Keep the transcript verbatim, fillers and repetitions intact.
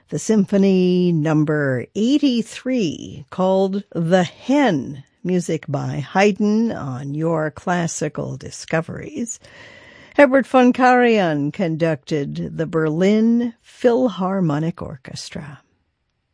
the Symphony number eighty-three, called The Hen, music by Haydn on Your Classical Discoveries. Herbert von Karajan conducted the Berlin Philharmonic Orchestra.